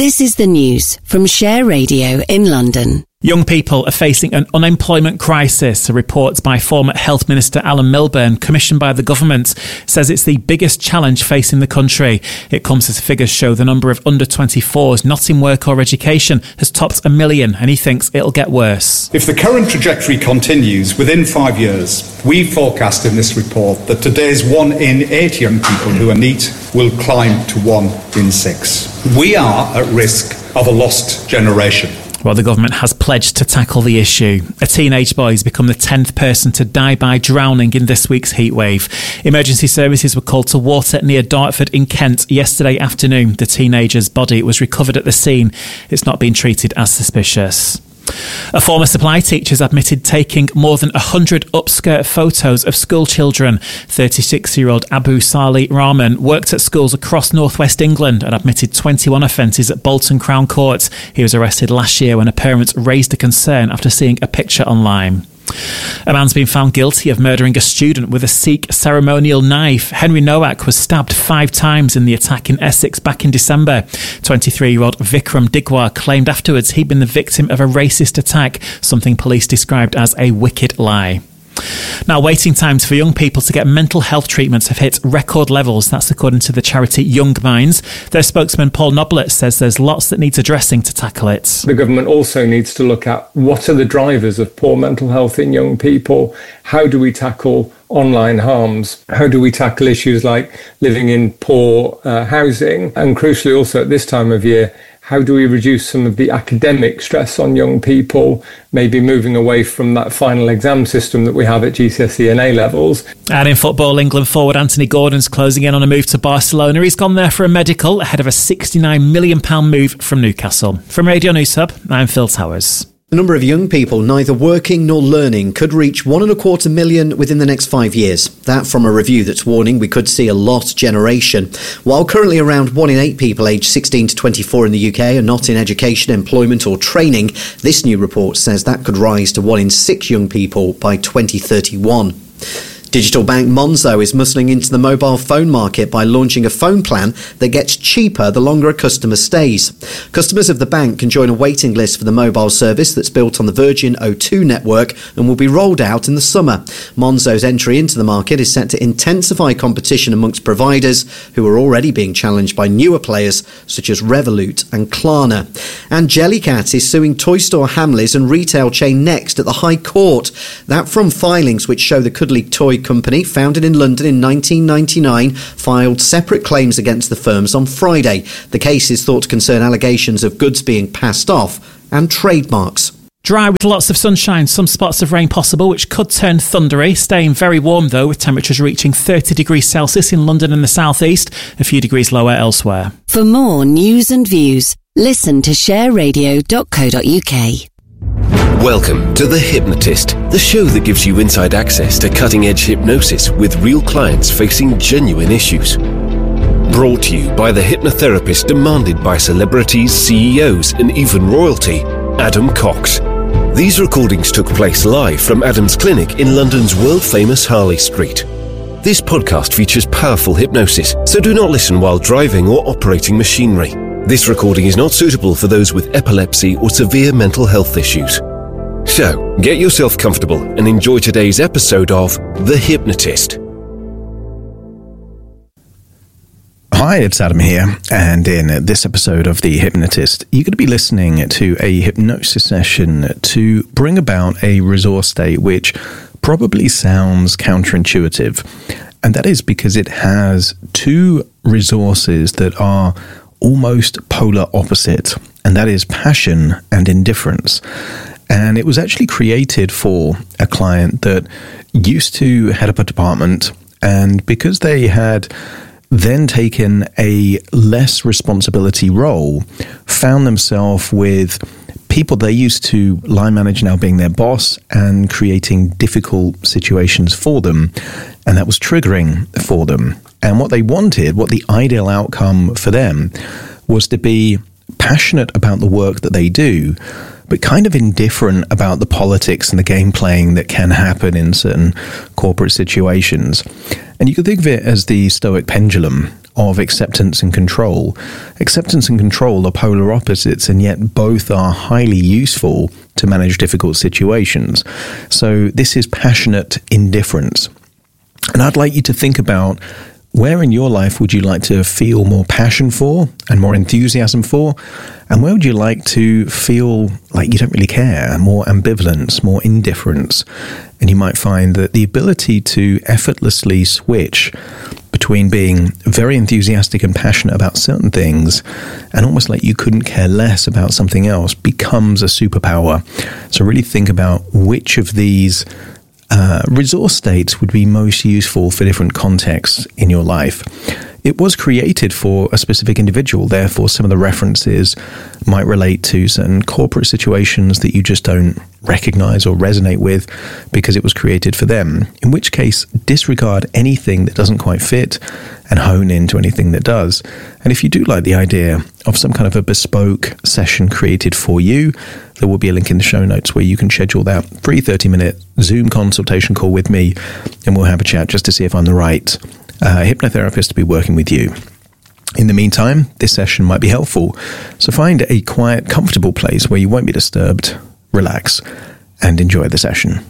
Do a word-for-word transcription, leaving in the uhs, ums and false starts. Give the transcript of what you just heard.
This is the news from Share Radio in London. Young people are facing an unemployment crisis. A report by former Health Minister Alan Milburn, commissioned by the government, says it's the biggest challenge facing the country. It comes as figures show the number of under twenty-fours not in work or education has topped a million, and he thinks it'll get worse. If the current trajectory continues, within five years, we forecast in this report that today's one in eight young people who are NEET will climb to one in six. We are at risk of a lost generation. Well, the government has pledged to tackle the issue. A teenage boy has become the tenth person to die by drowning in this week's heatwave. Emergency services were called to water near Dartford in Kent yesterday afternoon. The teenager's body was recovered at the scene. It's not been treated as suspicious. A former supply teacher has admitted taking more than one hundred upskirt photos of school children. thirty-six-year-old Abu Salih Rahman worked at schools across northwest England and admitted twenty-one offences at Bolton Crown Court. He was arrested last year when a parent raised a concern after seeing a picture online. A man's been found guilty of murdering a student with a Sikh ceremonial knife. Henry Nowak was stabbed five times in the attack in Essex back in December. twenty-three-year-old Vikram Digwar claimed afterwards he'd been the victim of a racist attack, something police described as a wicked lie. Now, waiting times for young people to get mental health treatments have hit record levels. That's according to the charity Young Minds. Their spokesman Paul Noblett says there's lots that needs addressing to tackle it. The government also needs to look at what are the drivers of poor mental health in young people. How do we tackle online harms? How do we tackle issues like living in poor uh, housing? And crucially also at this time of year, how do we reduce some of the academic stress on young people, maybe moving away from that final exam system that we have at G C S E and A levels? And in football, England forward Anthony Gordon's closing in on a move to Barcelona. He's gone there for a medical ahead of a sixty-nine million pounds move from Newcastle. From Radio News Hub, I'm Phil Towers. The number of young people neither working nor learning could reach one and a quarter million within the next five years. That from a review that's warning we could see a lost generation. While currently around one in eight people aged sixteen to twenty-four in the U K are not in education, employment or training, this new report says that could rise to one in six young people by twenty thirty-one. Digital bank Monzo is muscling into the mobile phone market by launching a phone plan that gets cheaper the longer a customer stays. Customers of the bank can join a waiting list for the mobile service that's built on the Virgin O two network and will be rolled out in the summer. Monzo's entry into the market is set to intensify competition amongst providers who are already being challenged by newer players such as Revolut and Klarna. And Jellycat is suing toy store Hamleys and retail chain Next at the High Court. That from filings which show the cuddly toy company, founded in London in nineteen ninety-nine, filed separate claims against the firms on Friday. The case is thought to concern allegations of goods being passed off and trademarks. Dry with lots of sunshine, some spots of rain possible, which could turn thundery. Staying very warm, though, with temperatures reaching thirty degrees Celsius in London and the southeast, a few degrees lower elsewhere. For more news and views, listen to share radio dot co dot uk. Welcome to The Hypnotist, the show that gives you inside access to cutting-edge hypnosis with real clients facing genuine issues. Brought to you by the hypnotherapist demanded by celebrities, C E Os and even royalty, Adam Cox. These recordings took place live from Adam's clinic in London's world-famous Harley Street. This podcast features powerful hypnosis, so do not listen while driving or operating machinery. This recording is not suitable for those with epilepsy or severe mental health issues. So, get yourself comfortable and enjoy today's episode of The Hypnotist. Hi, it's Adam here, and in this episode of The Hypnotist, you're going to be listening to a hypnosis session to bring about a resource state which probably sounds counterintuitive, and that is because it has two resources that are almost polar opposite, and that is passion and indifference. And it was actually created for a client that used to head up a department, and because they had then taken a less responsibility role, found themselves with people they used to line manage now being their boss and creating difficult situations for them, and that was triggering for them. And what they wanted, what the ideal outcome for them was to be passionate about the work that they do, but kind of indifferent about the politics and the game playing that can happen in certain corporate situations. And you could think of it as the Stoic pendulum. of acceptance and control. Acceptance and control are polar opposites, and yet both are highly useful to manage difficult situations. So this is passionate indifference. And I'd like you to think about, where in your life would you like to feel more passion for and more enthusiasm for? And where would you like to feel like you don't really care, more ambivalence, more indifference? And you might find that the ability to effortlessly switch between being very enthusiastic and passionate about certain things and almost like you couldn't care less about something else becomes a superpower. So really think about which of these Uh, resource states would be most useful for different contexts in your life. It was created for a specific individual, therefore some of the references might relate to certain corporate situations that you just don't recognize or resonate with because it was created for them, in which case disregard anything that doesn't quite fit and hone into anything that does. And if you do like the idea of some kind of a bespoke session created for you, there will be a link in the show notes where you can schedule that free thirty minute Zoom consultation call with me, and we'll have a chat just to see if I'm the right uh, hypnotherapist to be working with you. In the meantime, this session might be helpful, so find a quiet, comfortable place where you won't be disturbed, relax, and enjoy the session.